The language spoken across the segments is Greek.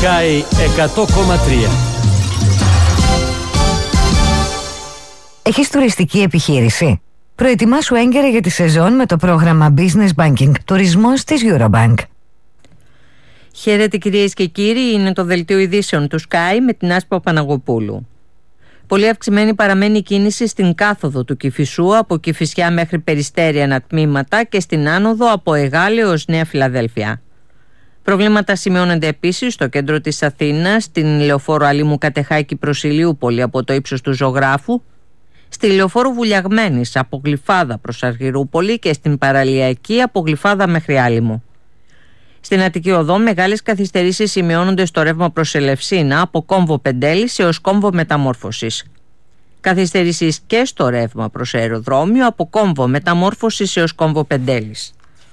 Sky 100,3. Έχεις τουριστική επιχείρηση? Προετοιμάσου έγκαιρα για τη σεζόν με το πρόγραμμα Business Banking Τουρισμός της Eurobank. Χαίρετε κυρίες και κύριοι, είναι το δελτίο ειδήσεων του Sky με την Άσπα Παναγοπούλου. Πολύ αυξημένη παραμένει η κίνηση στην κάθοδο του Κηφισού από Κηφισιά μέχρι Περιστέρη ανατμήματα και στην άνοδο από Εγάλεο ως Νέα Φιλαδέλφια. Προβλήματα σημειώνονται επίσης στο κέντρο της Αθήνας, στην λεωφόρο Αλήμου Κατεχάκη προς Ηλιούπολη από το ύψος του Ζωγράφου, στη λεωφόρο Βουλιαγμένης από Γλυφάδα προς Αργυρούπολη και στην Παραλιακή από Γλυφάδα μέχρι Άλυμο. Στην Αττική Οδό μεγάλες καθυστερήσεις σημειώνονται στο ρεύμα προς Ελευσίνα από κόμβο Πεντέλης έως κόμβο Μεταμόρφωσης. Καθυστερήσεις και στο ρεύμα προς αεροδρόμιο από κόμβο Μεταμόρφωσης έως κόμβο Πεντέλης.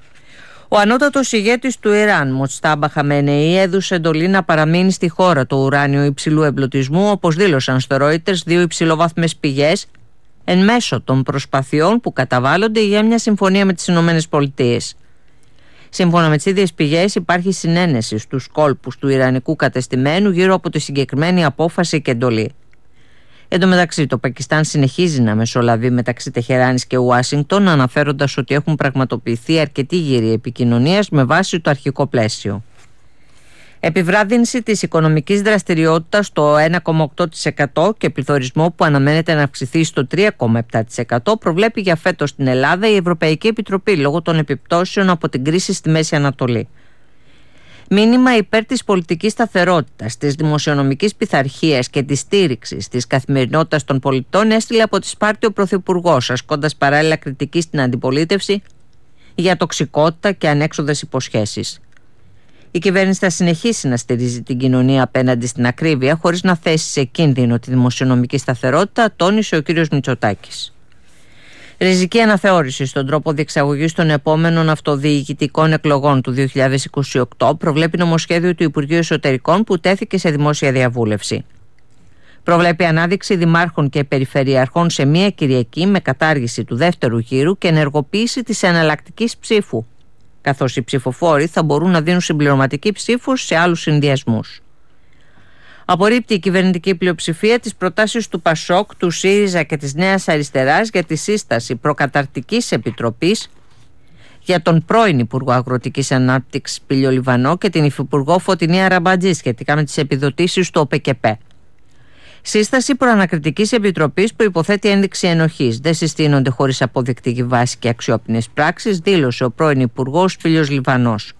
Ο ανώτατος ηγέτης του Ιράν, Μοτστάμπα Χαμενεή, έδωσε εντολή να παραμείνει στη χώρα το ουράνιο υψηλού εμπλουτισμού, όπως δήλωσαν στο Reuters δύο υψηλοβάθμες πηγές, εν μέσω των προσπαθειών που καταβάλλονται για μια συμφωνία με τις ΗΠΑ. Σύμφωνα με τις ίδιες πηγές, υπάρχει συνένεση στους κόλπους του ιρανικού κατεστημένου γύρω από τη συγκεκριμένη απόφαση και εντολή. Εν τω μεταξύ, το Πακιστάν συνεχίζει να μεσολαβεί μεταξύ Τεχεράνης και Ουάσιγκτον, αναφέροντας ότι έχουν πραγματοποιηθεί αρκετοί γύροι επικοινωνίας με βάση το αρχικό πλαίσιο. Επιβράδυνση της οικονομικής δραστηριότητας στο 1,8% και πληθωρισμό που αναμένεται να αυξηθεί στο 3,7% προβλέπει για φέτος στην Ελλάδα η Ευρωπαϊκή Επιτροπή λόγω των επιπτώσεων από την κρίση στη Μέση Ανατολή. Μήνυμα υπέρ της πολιτικής σταθερότητας, της δημοσιονομικής πειθαρχίας και της στήριξης της καθημερινότητας των πολιτών έστειλε από τη Σπάρτη ο Πρωθυπουργός, ασκώντας παράλληλα κριτική στην αντιπολίτευση για τοξικότητα και ανέξοδες υποσχέσεις. Η κυβέρνηση θα συνεχίσει να στηρίζει την κοινωνία απέναντι στην ακρίβεια, χωρίς να θέσει σε κίνδυνο τη δημοσιονομική σταθερότητα, τόνισε ο κ. Μητσοτάκης. Ριζική αναθεώρηση στον τρόπο διεξαγωγής των επόμενων αυτοδιοικητικών εκλογών του 2028 προβλέπει νομοσχέδιο του Υπουργείου Εσωτερικών που τέθηκε σε δημόσια διαβούλευση. Προβλέπει ανάδειξη δημάρχων και περιφερειαρχών σε μία Κυριακή με κατάργηση του δεύτερου γύρου και ενεργοποίηση της εναλλακτικής ψήφου, καθώς οι ψηφοφόροι θα μπορούν να δίνουν συμπληρωματική ψήφο σε άλλους συνδυασμούς. Απορρίπτει η κυβερνητική πλειοψηφία τις προτάσεις του ΠΑΣΟΚ, του ΣΥΡΙΖΑ και της Νέας Αριστεράς για τη σύσταση προκαταρκτικής επιτροπής για τον πρώην Υπουργό Αγροτικής Ανάπτυξης Πήλιο Λιβανό και την Υφυπουργό Φωτεινή Αραμπατζή σχετικά με τις επιδοτήσεις του ΟΠΕΚΕΠΕ. Σύσταση προανακριτικής επιτροπής που υποθέτει ένδειξη ενοχής. Δεν συστήνονται χωρίς αποδεικτική βάση και αξιόπινες πράξεις, δήλωσε ο πρώην Υπουργός Πήλιος Λιβανός.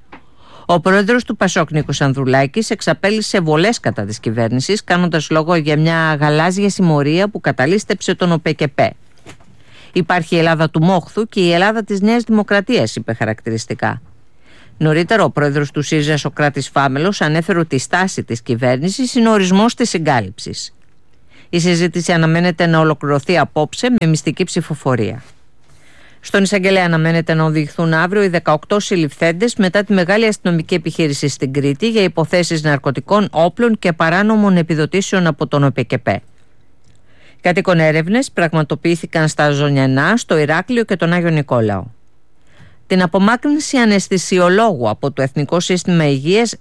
Ο πρόεδρος του ΠΑΣΟΚ, Νίκος Ανδρουλάκης, εξαπέλυσε βολές κατά της κυβέρνησης, κάνοντας λόγο για μια γαλάζια συμμορία που καταλήστεψε τον ΟΠΕΚΕΠΕ. Υπάρχει η Ελλάδα του Μόχθου και η Ελλάδα της Νέας Δημοκρατίας, είπε χαρακτηριστικά. Νωρίτερα, ο πρόεδρος του ΣΥΡΙΖΑ, Σωκράτης Φάμελος, ανέφερε ότι η στάση της κυβέρνησης είναι ο ορισμός της συγκάλυψης. Η συζήτηση αναμένεται να ολοκληρωθεί απόψε με μυστική ψηφοφορία. Στον εισαγγελέα αναμένεται να οδηγηθούν αύριο οι 18 συλληφθέντες μετά τη μεγάλη αστυνομική επιχείρηση στην Κρήτη για υποθέσεις ναρκωτικών, όπλων και παράνομων επιδοτήσεων από τον ΟΠΕΚΕΠΕ. Κατοίκων έρευνες πραγματοποιήθηκαν στα Ζωνιανά, στο Ηράκλειο και τον Άγιο Νικόλαο. Την απομάκρυνση αναισθησιολόγου από το Εθνικό Σύστημα Υγείας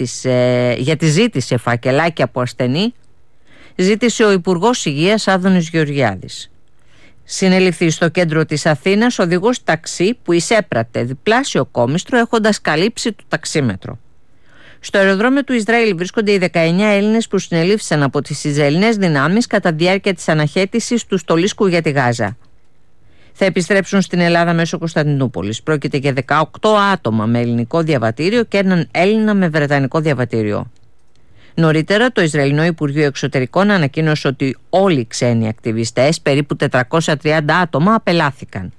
γιατί ζήτησε φακελάκι από ασθενή, ζήτησε ο Υπουργός Υγείας Άδωνης Γεωργιάδης. Συνελήφθη στο κέντρο της Αθήνας οδηγός ταξί που εισέπρατε διπλάσιο κόμιστρο έχοντας καλύψει το ταξίμετρο. Στο αεροδρόμιο του Ισραήλ βρίσκονται οι 19 Έλληνες που συνελήφθησαν από τις Ισραηλινές δυνάμεις κατά διάρκεια της αναχέτησης του στολίσκου για τη Γάζα. Θα επιστρέψουν στην Ελλάδα μέσω Κωνσταντινούπολης. Πρόκειται για 18 άτομα με ελληνικό διαβατήριο και έναν Έλληνα με βρετανικό διαβατήριο. Νωρίτερα, το Ισραηλινό Υπουργείο Εξωτερικών ανακοίνωσε ότι όλοι οι ξένοι ακτιβιστές, περίπου 430 άτομα, απελάθηκαν.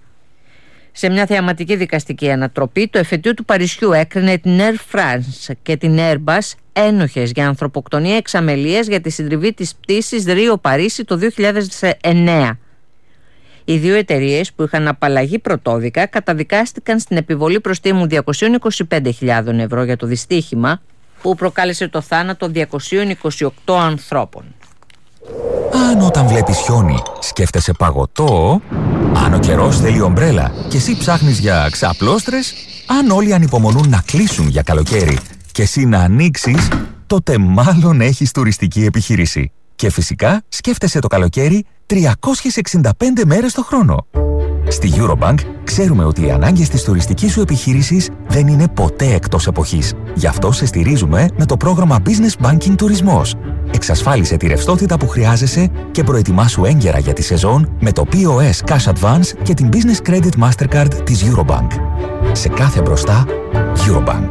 Σε μια θεαματική δικαστική ανατροπή, το εφετείο του Παρισιού έκρινε την Air France και την Airbus ένοχες για ανθρωποκτονία εξαμελίας για τη συντριβή της πτήσης Ρίο-Παρίσι το 2009. Οι δύο εταιρείες που είχαν απαλλαγή πρωτόδικα καταδικάστηκαν στην επιβολή προστίμου 225.000 ευρώ για το δυστύχημα που προκάλεσε το θάνατο 228 ανθρώπων. Αν όταν βλέπεις χιόνι σκέφτεσαι παγωτό, αν ο καιρός θέλει ομπρέλα και εσύ ψάχνεις για ξαπλώστρες, αν όλοι ανυπομονούν να κλείσουν για καλοκαίρι και εσύ να ανοίξεις, τότε μάλλον έχεις τουριστική επιχείρηση. Και φυσικά σκέφτεσαι το καλοκαίρι 365 μέρες το χρόνο. Στη Eurobank ξέρουμε ότι οι ανάγκες της τουριστικής σου επιχείρησης δεν είναι ποτέ εκτός εποχής. Γι' αυτό σε στηρίζουμε με το πρόγραμμα Business Banking Τουρισμός. Εξασφάλισε τη ρευστότητα που χρειάζεσαι και προετοιμάσου έγκαιρα για τη σεζόν με το POS Cash Advance και την Business Credit Mastercard της Eurobank. Σε κάθε μπροστά, Eurobank.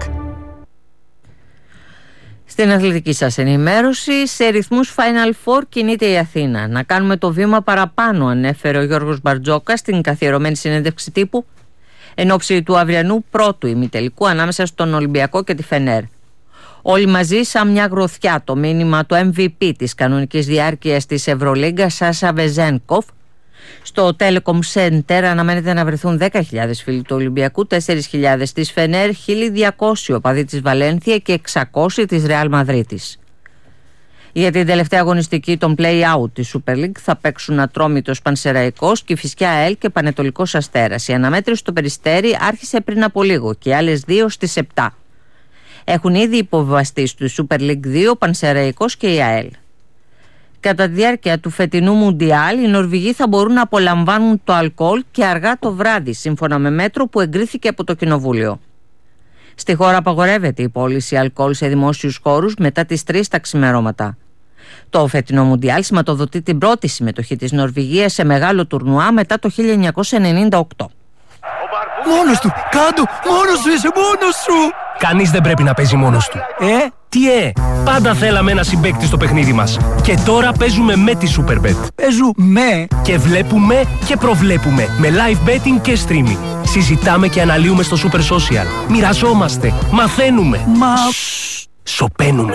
Στην αθλητική σας ενημέρωση, σε ρυθμούς Final Four κινείται η Αθήνα. Να κάνουμε το βήμα παραπάνω, ανέφερε ο Γιώργος Μπαρτζόκας στην καθιερωμένη συνέντευξη τύπου εν ώψη του αυριανού πρώτου ημιτελικού ανάμεσα στον Ολυμπιακό και τη Φενέρ. Όλοι μαζί σαν μια γροθιά, το μήνυμα του MVP της κανονικής διάρκειας της Ευρωλίγκας, Σάσα Βεζένκοφ. Στο Telecom Center αναμένεται να βρεθούν 10.000 φίλοι του Ολυμπιακού, 4.000 της Φενέρ, 1.200 οπαδοί της Βαλένθια και 600 της Ρεάλ Μαδρίτης. Για την τελευταία αγωνιστική των play-out της Super League θα παίξουν Ατρόμητος Πανσεραϊκός, Κηφισιά ΑΕΛ και Πανετολικός Αστέρας. Η αναμέτρηση στο Περιστέρι άρχισε πριν από λίγο και οι άλλες δύο στις 7. Έχουν ήδη υποβιβαστεί στη Super League 2 Πανσεραϊκός και η ΑΕΛ. Κατά τη διάρκεια του φετινού Μουντιάλ, οι Νορβηγοί θα μπορούν να απολαμβάνουν το αλκοόλ και αργά το βράδυ, σύμφωνα με μέτρο που εγκρίθηκε από το Κοινοβούλιο. Στη χώρα απαγορεύεται η πώληση αλκοόλ σε δημόσιους χώρους μετά τις 3 τα ξημερώματα. Το φετινό Μουντιάλ σηματοδοτεί την πρώτη συμμετοχή της Νορβηγίας σε μεγάλο τουρνουά μετά το 1998. Μόνος του! Κάντο! Μόνος σου είσαι! Μόνος σου! Κανείς δεν πρέπει να παίζει μόνος του. Τι πάντα θέλαμε ένα συμπαίκτη στο παιχνίδι μας. Και τώρα παίζουμε με τη Superbet. Παίζουμε! Και βλέπουμε και προβλέπουμε με live betting και streaming. Συζητάμε και αναλύουμε στο Super Social. Μοιραζόμαστε, μαθαίνουμε. Σωπαίνουμε.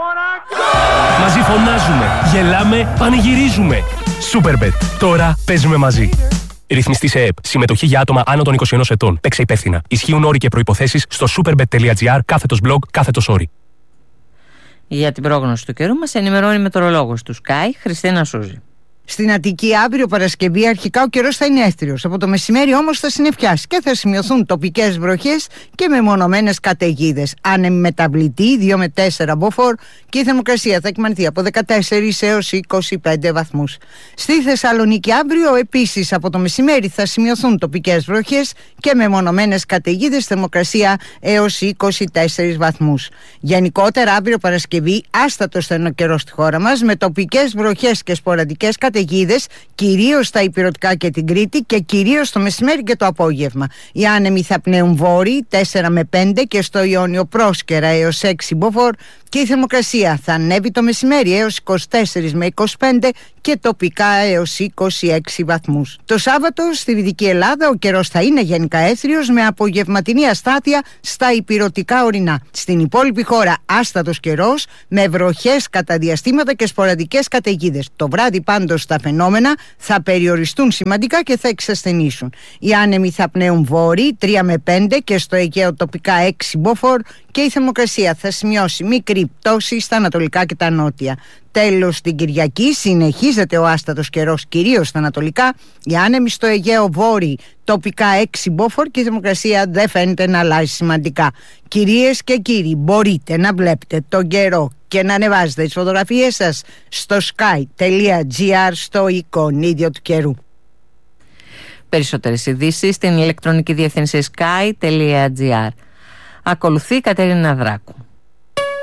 Μαζί φωνάζουμε, γελάμε, πανηγυρίζουμε. Superbet. Τώρα παίζουμε μαζί. Ρυθμιστή σε ΕΕΠ. Συμμετοχή για άτομα άνω των 21 ετών. Παίξε υπεύθυνα. Ισχύουν όροι και προϋποθέσεις στο superbet.gr/blog/όροι. Για την πρόγνωση του καιρού μας ενημερώνει η μετεωρολόγος του Sky, Χριστίνα Σούζη. Στην Αττική αύριο Παρασκευή αρχικά ο καιρός θα είναι έθριος. Από το μεσημέρι όμως θα συννεφιάσει και θα σημειωθούν τοπικές βροχές και μεμονωμένες καταιγίδες. Άνεμη μεταβλητή 2 με 4 μποφόρ και η θερμοκρασία θα εκμανθεί από 14 έως 25 βαθμούς. Στη Θεσσαλονίκη αύριο επίσης από το μεσημέρι θα σημειωθούν τοπικές βροχές και μεμονωμένες καταιγίδες, θερμοκρασία έως 24 βαθμούς. Γενικότερα αύριο Παρασκευή άστατος θα είναι ο καιρός στη χώρα μας με τοπικές βροχές και σποραδικές καταιγίδες, κυρίως στα Ηπειρωτικά και την Κρήτη και κυρίως το μεσημέρι και το απόγευμα. Οι άνεμοι θα πνέουν βόρειοι 4 με 5 και στο Ιόνιο πρόσκαιρα έως 6 μποφόρ και η θερμοκρασία θα ανέβει το μεσημέρι έως 24 με 25 και τοπικά έως 26 βαθμούς. Το Σάββατο στη Δυτική Ελλάδα ο καιρός θα είναι γενικά έθριος με απογευματινή αστάθεια στα ηπειρωτικά ορεινά. Στην υπόλοιπη χώρα άστατος καιρός με βροχές κατά διαστήματα και σποραδικές καταιγίδες. Το βράδυ πάντως τα φαινόμενα θα περιοριστούν σημαντικά και θα εξασθενήσουν. Οι άνεμοι θα πνέουν βόρειοι 3 με 5 και στο Αιγαίο τοπικά 6 μποφόρ και η θερμοκρασία θα σημειώσει μικρή πτώση στα ανατολικά και τα νότια. Τέλος, την Κυριακή συνεχίζεται ο άστατος καιρός κυρίως στα ανατολικά. Οι άνεμοι στο Αιγαίο βόρειοι τοπικά 6 μποφόρ και η θερμοκρασία δεν φαίνεται να αλλάζει σημαντικά. Κυρίες και κύριοι, μπορείτε να βλέπετε τον καιρό και να ανεβάζετε τις φωτογραφίες σας στο sky.gr στο εικονίδιο του καιρού. Περισσότερες ειδήσεις στην ηλεκτρονική διεύθυνση sky.gr. Ακολουθεί η Κατερίνα Δράκου.